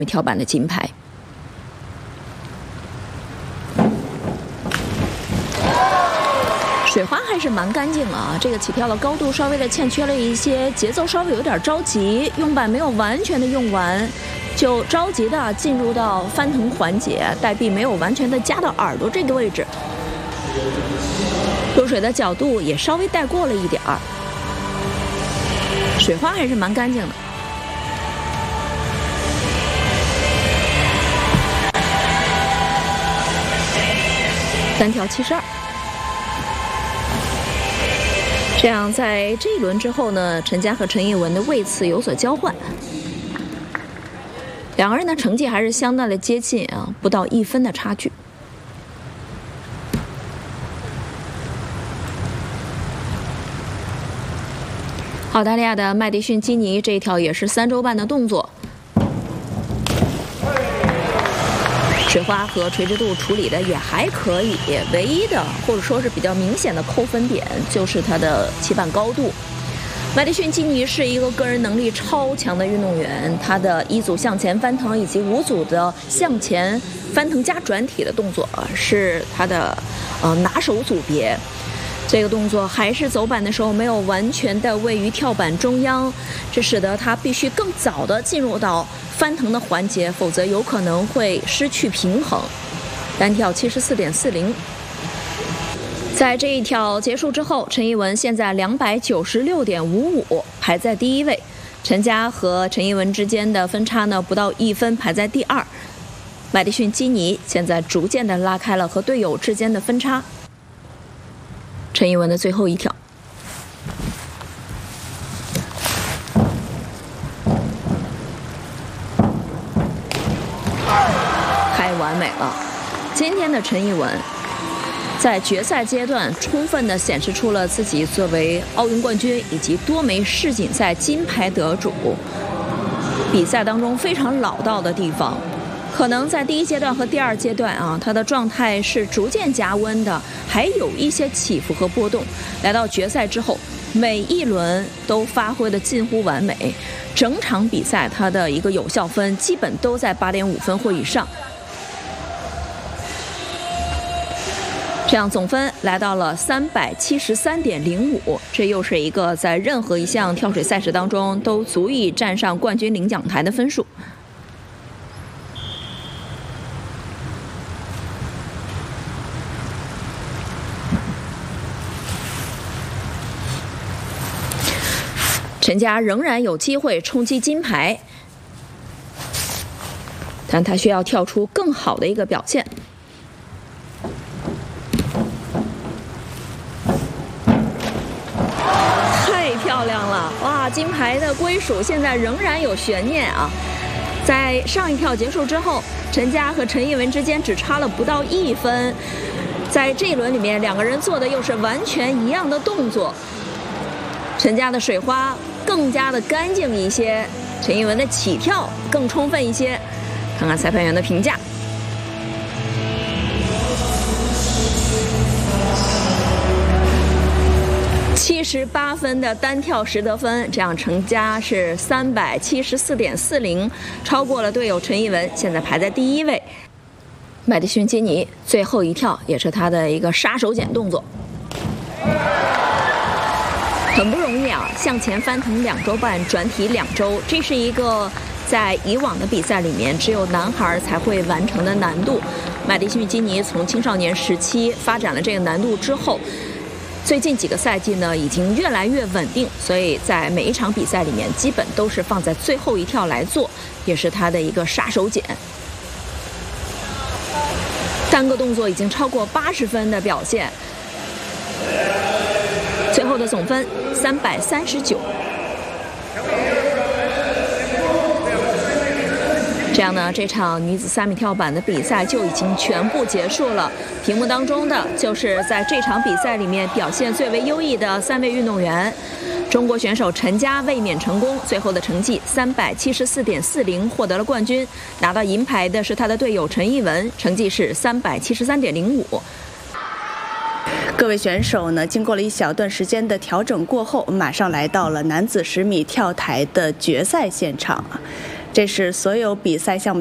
跳板的金牌。水花还是蛮干净啊，这个起跳的高度稍微的欠缺了一些，节奏稍微有点着急，用板没有完全的用完，就着急的进入到翻腾环节，带臂没有完全的夹到耳朵这个位置，落水的角度也稍微带过了一点儿，水花还是蛮干净的。单跳72。这样，在这一轮之后呢，陈佳和陈艺文的位次有所交换，两个人的成绩还是相当的接近啊，不到1分的差距。澳大利亚的麦迪逊基尼这一跳也是3周半的动作。水花和垂直度处理的也还可以，唯一的或者说是比较明显的扣分点就是它的起板高度。麦迪逊基尼是一个个人能力超强的运动员，他的1组向前翻腾以及5组的向前翻腾加转体的动作是他的拿手组别。这个动作还是走板的时候没有完全的位于跳板中央，这使得他必须更早的进入到翻腾的环节，否则有可能会失去平衡。单跳74.40。在这一跳结束之后，陈艺文现在296.55排在第1位，陈佳和陈艺文之间的分差呢不到1分，排在第2。麦迪逊基尼现在逐渐的拉开了和队友之间的分差。陈艺文的最后一跳，太完美了。今天的陈艺文在决赛阶段充分地显示出了自己作为奥运冠军以及多枚世锦赛金牌得主比赛当中非常老道的地方。可能在第1阶段和第2阶段啊，他的状态是逐渐加温的，还有一些起伏和波动。来到决赛之后，每一轮都发挥得近乎完美，整场比赛他的一个有效分基本都在8.5分或以上。这样总分来到了373.05，这又是一个在任何一项跳水赛事当中都足以站上冠军领奖台的分数。陈佳仍然有机会冲击金牌，但他需要跳出更好的一个表现。太漂亮了！哇，金牌的归属现在仍然有悬念啊！在上一跳结束之后，陈佳和陈艺文之间只差了不到1分，在这一轮里面，两个人做的又是完全一样的动作。陈佳的水花更加的干净一些，陈艺文的起跳更充分一些。看看裁判员的评价。78分的单跳10得分，这样陈佳是374.40，超过了队友陈艺文，现在排在第1位。麦迪逊基尼最后一跳也是他的一个杀手锏动作。很不容易啊，向前翻腾2周半，转体2周，这是一个在以往的比赛里面只有男孩才会完成的难度。麦迪逊基尼从青少年时期发展了这个难度之后，最近几个赛季呢已经越来越稳定，所以在每一场比赛里面基本都是放在最后一跳来做，也是他的一个杀手锏。单个动作已经超过80分的表现，最后的总分339。这样呢，这场女子3米跳板的比赛就已经全部结束了。屏幕当中的就是在这场比赛里面表现最为优异的3位运动员。中国选手陈佳卫冕成功，最后的成绩374.40获得了冠军。拿到银牌的是他的队友陈艺文，成绩是373.05。 各位选手呢，经过了一小段时间的调整过后，马上来到了男子10米跳台的决赛现场。 这是所有比赛项目